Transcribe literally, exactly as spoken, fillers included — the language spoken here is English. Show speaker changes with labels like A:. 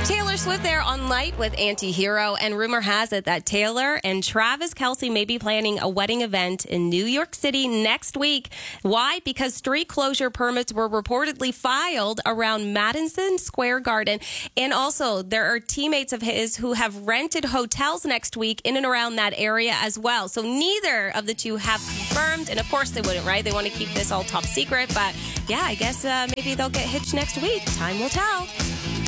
A: Taylor Swift there on Light with Anti-Hero, and rumor has it that Taylor and Travis Kelce may be planning a wedding event in New York City next week. Why? Because street closure permits were reportedly filed around Madison Square Garden, and also there are teammates of his who have rented hotels next week in and around that area as well. So neither of the two have confirmed, and of course they wouldn't, right? They want to keep this all top secret, but yeah, I guess uh, maybe they'll get hitched next week. Time will tell.